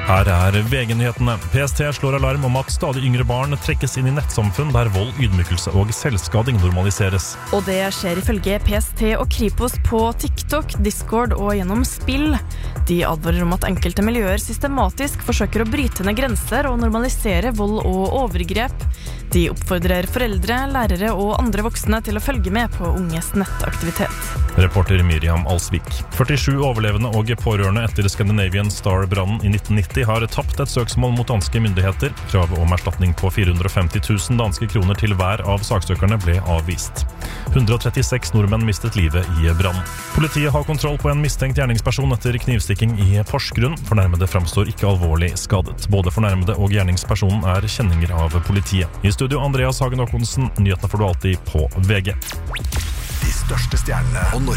Her VG-nyhetene. PST slår alarm om at stadig yngre barn trekkes inn i nettsamfunn der vold, ydmykelse og selvskading normaliseres. Og det skjer ifølge PST og Kripos på TikTok, Discord og gjennom spill. De advarer om at enkelte miljøer systematisk forsøker å bryte ned grenser og normalisere vold og overgrep. De oppfordrer foreldre, lærere og andre voksne til å følge med på unges nettaktivitet. Reporter Miriam Alsvik. 47 overlevende og pårørende etter Scandinavian Star-brannen i 1990 har tapt et søksmål mot danske myndigheter. Kravet om erstatning på 450 000 danske kroner til hver av saksøkerne ble avvist. 136 nordmenn mistet livet i brann. Politiet har kontroll på en mistenkt gjerningsperson etter knivstikking i Porsgrunn. Fornærmede framstår ikke alvorlig skadet. Både fornærmede og gjerningspersonen kjenninger av politiet. I studio Andreas Hagen Håkonsen, nyhetene får du alltid på VG. De største stjernene og